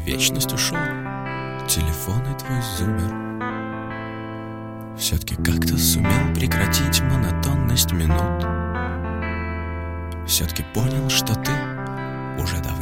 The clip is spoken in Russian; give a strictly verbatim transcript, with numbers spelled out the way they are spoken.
вечность ушел, телефон и твой зумер. Все-таки как-то сумел прекратить монотонность минут. Все-таки понял, что ты уже давно